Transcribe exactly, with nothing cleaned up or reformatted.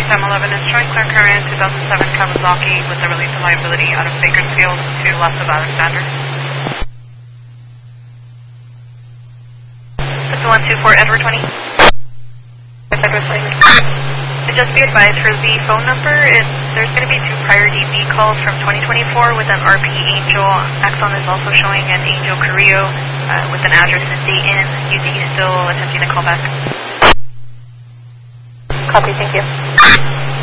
M eleven is showing clear current two thousand seven Kawasaki with the release of liability out of Bakersfield to left of Alexander. This is one two four Edward twenty. Edward twenty. And just be advised for the phone number, it, there's going to be two prior D B calls from twenty twenty-four with an R P Angel. Axon is also showing an Angel Carrillo uh, with an address in Dayton. U T still attempting to call back. Copy, thank you.